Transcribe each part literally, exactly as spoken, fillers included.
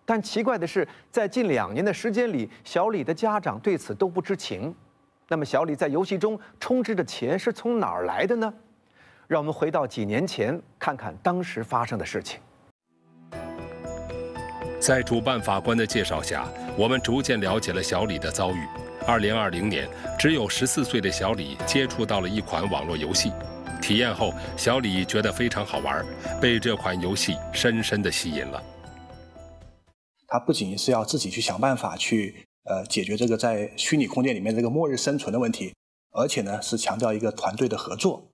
但奇怪的是，在近两年的时间里，小李的家长对此都不知情。那么，小李在游戏中充值的钱是从哪儿来的呢？让我们回到几年前，看看当时发生的事情。 在主办法官的介绍下，我们逐渐了解了小李的遭遇。二零二零年，只有十四岁的小李接触到了一款网络游戏，体验后，小李觉得非常好玩，被这款游戏深深地吸引了。 他不仅是要自己去想办法去呃解决这个在虚拟空间里面这个末日生存的问题，而且呢是强调一个团队的合作。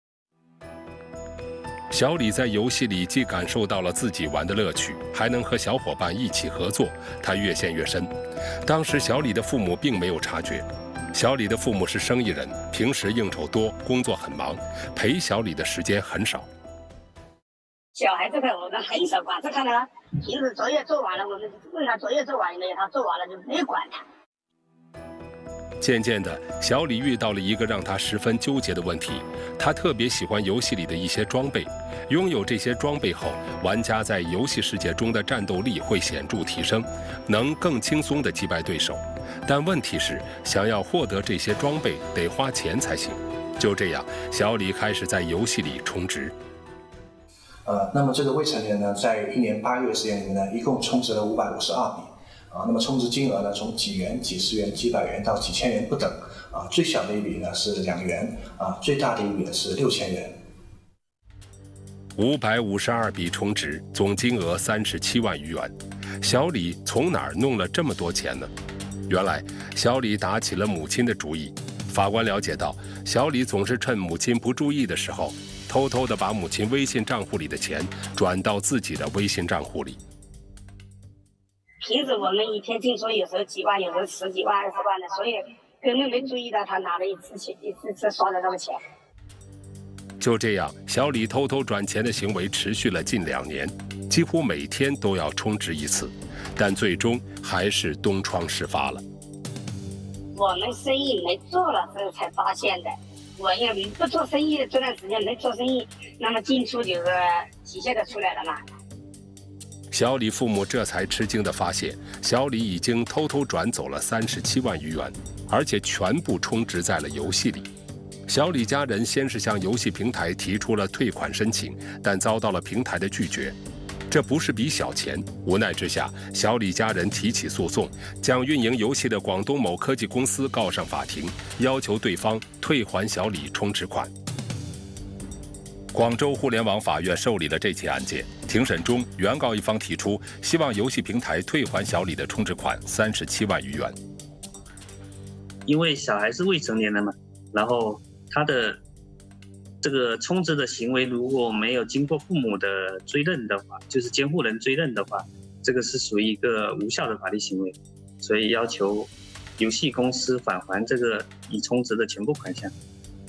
小李在游戏里既感受到了自己玩的乐趣，还能和小伙伴一起合作，他越陷越深。当时小李的父母并没有察觉，小李的父母是生意人，平时应酬多，工作很忙，陪小李的时间很少。 小孩这块我们很少管，这看他平时作业做完了，我们问他作业做完没有，他做完了就没管他。 渐渐的，小李遇到了一个让他十分纠结的问题。他特别喜欢游戏里的一些装备，拥有这些装备后，玩家在游戏世界中的战斗力会显著提升，能更轻松地击败对手。但问题是，想要获得这些装备得花钱才行。就这样，小李开始在游戏里充值。 呃，那么这个未成年人呢，在一年八个月时间里面呢，一共充值了五百五十二笔。啊，那么充值金额呢，从几元、几十元、几百元到几千元不等。啊，最小的一笔呢是两元，啊，最大的一笔呢是六千元。 五百五十二笔充值，总金额三十七万余元。小李从哪儿弄了这么多钱呢？原来，小李打起了母亲的主意。法官了解到，小李总是趁母亲不注意的时候，偷偷地把母亲微信账户里的钱转到自己的微信账户里。 平时我们一天进出有时候几万，有时候十几万、二十万的，所以根本没注意到他拿了一次钱，一次次刷的这个钱。 就这样，小李偷偷转钱的行为持续了近两年，几乎每天都要充值一次，但最终还是东窗事发了。 我们生意没做了之后才发现的。我要不做生意这段时间没做生意，那么进出就是体现的出来了嘛。 小李父母这才吃惊地发现，小李已经偷偷转走了三十七万余元，而且全部充值在了游戏里。小李家人先是向游戏平台提出了退款申请，但遭到了平台的拒绝。这不是笔小钱，无奈之下，小李家人提起诉讼，将运营游戏的广东某科技公司告上法庭，要求对方退还小李充值款。广州互联网法院受理了这起案件。庭审中，原告一方提出希望游戏平台退还小李的充值款三十七万余元。 因为小孩是未成年人嘛，然后他的这个充值的行为如果没有经过父母的追认的话，就是监护人追认的话，这个是属于一个无效的法律行为，所以要求游戏公司返还这个已充值的全部款项。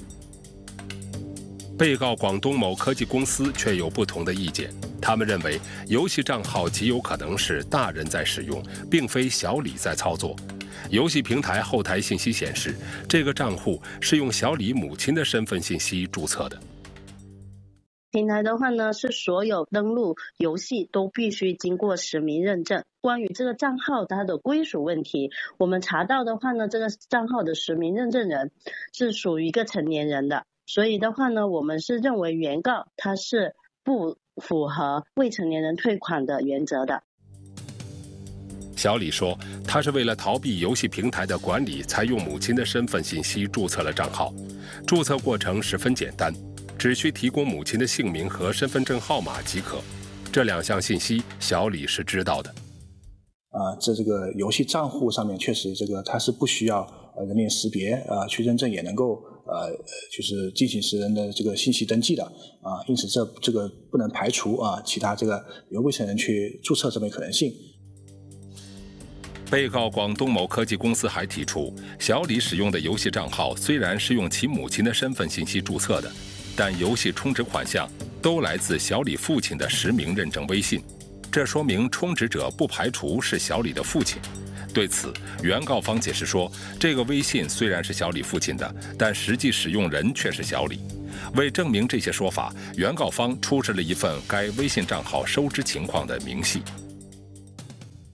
被告广东某科技公司却有不同的意见，他们认为游戏账号极有可能是大人在使用，并非小李在操作。游戏平台后台信息显示，这个账户是用小李母亲的身份信息注册的。 平台的话呢，是所有登录游戏都必须经过实名认证。关于这个账号它的归属问题，我们查到的话呢，这个账号的实名认证人是属于一个成年人的。所以的话呢，我们是认为原告他是不符合未成年人退款的原则的。 小李说，他是为了逃避游戏平台的管理，才用母亲的身份信息注册了账号。注册过程十分简单，只需提供母亲的姓名和身份证号码即可。这两项信息，小李是知道的。 啊、呃，在这个游戏账户上面，确实这个它是不需要呃人脸识别啊、呃、去认证，也能够呃就是进行实人的这个信息登记的啊、呃，因此这这个不能排除啊、呃、其他这个由未成年人去注册这么一可能性。 被告广东某科技公司还提出，小李使用的游戏账号虽然是用其母亲的身份信息注册的，但游戏充值款项都来自小李父亲的实名认证微信。这说明充值者不排除是小李的父亲。对此，原告方解释说，这个微信虽然是小李父亲的，但实际使用人却是小李。为证明这些说法，原告方出示了一份该微信账号收支情况的明细。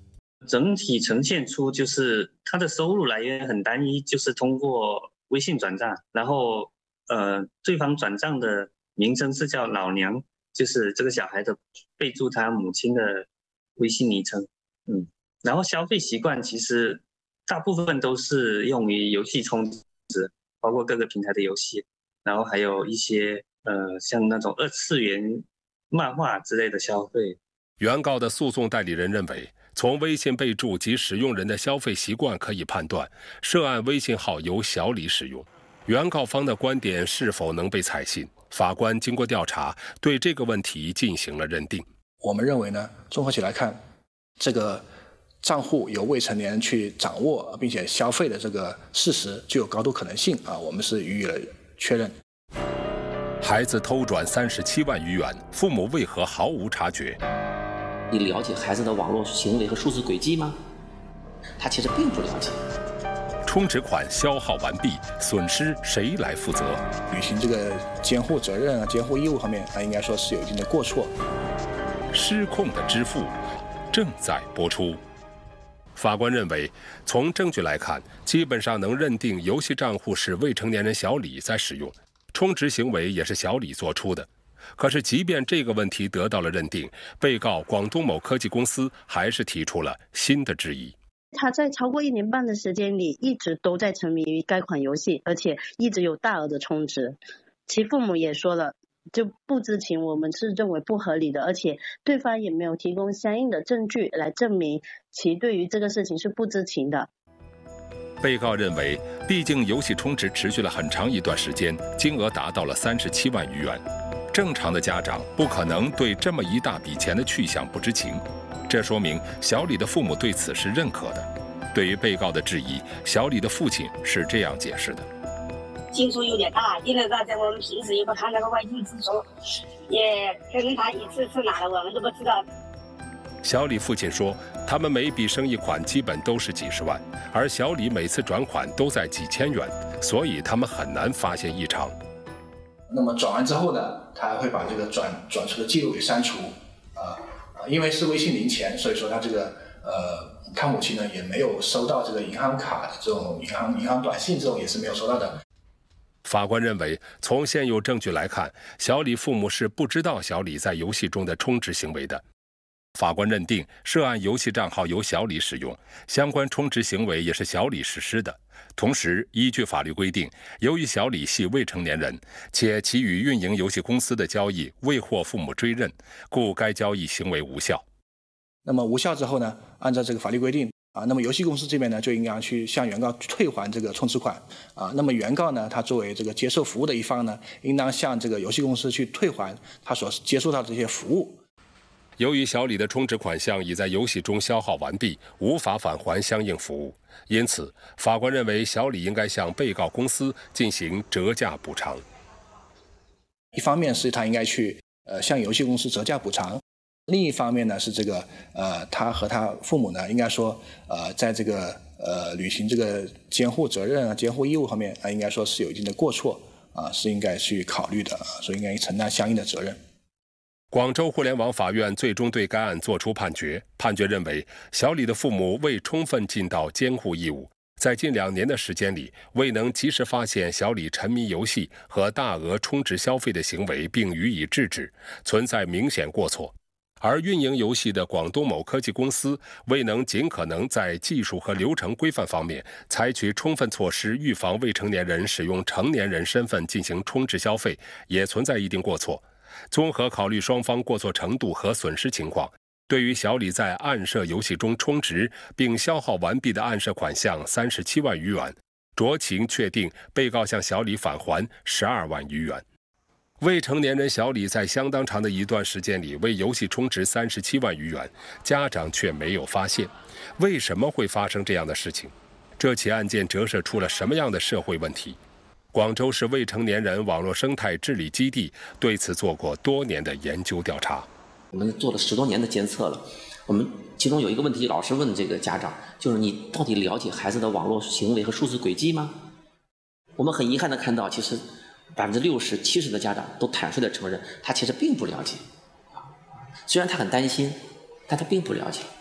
整体呈现出就是他的收入来源很单一，就是通过微信转账，然后呃，对方转账的名称是叫老娘，就是这个小孩的备注他母亲的微信昵称，嗯，然后消费习惯其实大部分都是用于游戏充值，包括各个平台的游戏，然后还有一些呃像那种二次元漫画之类的消费。 原告的诉讼代理人认为，从微信备注及使用人的消费习惯可以判断，涉案微信号由小李使用。原告方的观点是否能被采信？法官经过调查，对这个问题进行了认定。 我们认为呢，综合起来看，这个账户由未成年人去掌握并且消费的这个事实具有高度可能性啊，我们是予以了确认。 孩子偷转三十七万余元，父母为何毫无察觉？ 你了解孩子的网络行为和数字轨迹吗？他其实并不了解。 充值款消耗完毕，损失谁来负责？ 履行这个监护责任啊、监护义务方面啊，应该说是有一定的过错。 失控的支付正在播出。法官认为，从证据来看，基本上能认定游戏账户是未成年人小李在使用，充值行为也是小李做出的。可是，即便这个问题得到了认定，被告广东某科技公司还是提出了新的质疑。 他在超过一年半的时间里，一直都在沉迷于该款游戏，而且一直有大额的充值。其父母也说了，就不知情，我们是认为不合理的，而且对方也没有提供相应的证据来证明其对于这个事情是不知情的。 被告认为，毕竟游戏充值持续了很长一段时间，金额达到了三十七万余元。正常的家长不可能对这么一大笔钱的去向不知情，这说明小李的父母对此是认可的。对于被告的质疑，小李的父亲是这样解释的： 进出有点大，因为大家我们平时也不看那个外进支出，也跟他一次次拿的我们都不知道。 小李父亲说，他们每笔生意款基本都是几十万，而小李每次转款都在几千元，所以他们很难发现异常。 那么转完之后呢，他还会把这个转转出的记录给删除，啊、呃，因为是微信零钱，所以说他这个呃，他母亲呢也没有收到这个银行卡的这种银行银行短信，这种也是没有收到的。 法官认为，从现有证据来看，小李父母是不知道小李在游戏中的充值行为的。法官认定，涉案游戏账号由小李使用，相关充值行为也是小李实施的。同时，依据法律规定，由于小李系未成年人，且其与运营游戏公司的交易未获父母追认，故该交易行为无效。 那么无效之后呢，按照这个法律规定啊，那么游戏公司这边呢就应该去向原告退还这个充值款啊。那么原告呢，他作为这个接受服务的一方呢，应当向这个游戏公司去退还他所接受到的这些服务。 由于小李的充值款项已在游戏中消耗完毕，无法返还相应服务，因此法官认为小李应该向被告公司进行折价补偿。 一方面是他应该去呃向游戏公司折价补偿，另一方面呢是这个呃他和他父母呢应该说呃在这个呃履行这个监护责任啊、监护义务方面啊、呃，应该说是有一定的过错啊、呃，是应该去考虑的，所以应该承担相应的责任。 广州互联网法院最终对该案作出判决，判决认为，小李的父母未充分尽到监护义务，在近两年的时间里，未能及时发现小李沉迷游戏和大额充值消费的行为，并予以制止，存在明显过错。而运营游戏的广东某科技公司未能尽可能在技术和流程规范方面采取充分措施，预防未成年人使用成年人身份进行充值消费，也存在一定过错。综合考虑双方过错程度和损失情况，对于小李在暗设游戏中充值并消耗完毕的暗设款项三十七万余元，酌情确定被告向小李返还十二万余元。未成年人小李在相当长的一段时间里为游戏充值三十七万余元，家长却没有发现，为什么会发生这样的事情？这起案件折射出了什么样的社会问题？广州市未成年人网络生态治理基地对此做过多年的研究调查。 我们做了十多年的监测了，我们其中有一个问题老是问这个家长，就是你到底了解孩子的网络行为和数字轨迹吗？我们很遗憾的看到，其实百分之六十、七十的家长都坦率的承认，他其实并不了解。虽然他很担心，但他并不了解。